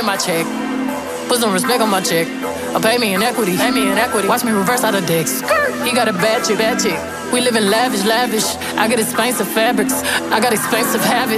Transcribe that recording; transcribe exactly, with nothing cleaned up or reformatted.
my check. Put some respect on my check. Or pay me in equity, pay me in equity. Watch me reverse out of dicks. He got a bad chick, bad chick. We live in lavish, lavish. I got expensive fabrics. I got expensive habits.